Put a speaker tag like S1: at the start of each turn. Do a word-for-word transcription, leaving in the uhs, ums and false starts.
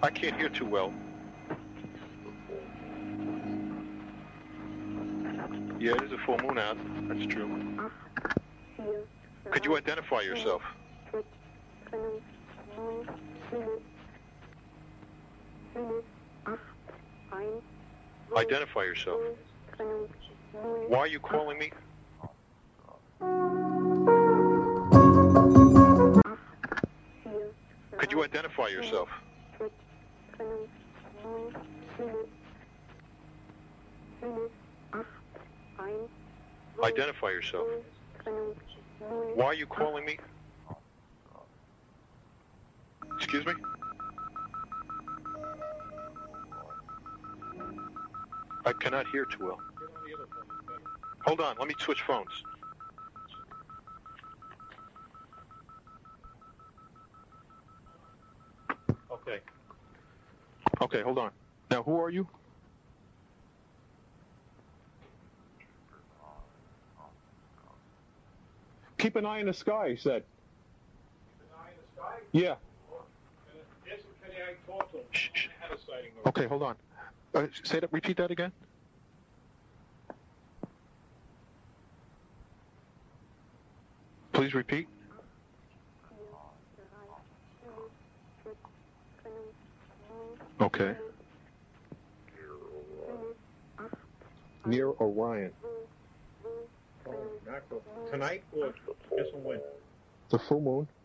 S1: I can't hear too well. Yeah, there's a full moon out. That's true. Could you identify yourself? Identify yourself. Why are you calling me? Could you identify yourself? Identify yourself. Why are you calling me? Excuse me? I cannot hear too well. Hold on, let me switch phones. Okay. Okay, hold on. Now, who are you? Keep an eye in the sky, he said.
S2: Keep an eye in the sky?
S1: Yeah.
S2: Shh, shh.
S1: Okay, hold on. Uh, say that. Repeat that again. Please repeat. Okay. Near Orion.
S2: Oh, mackerel. Tonight or just when?
S1: The full moon.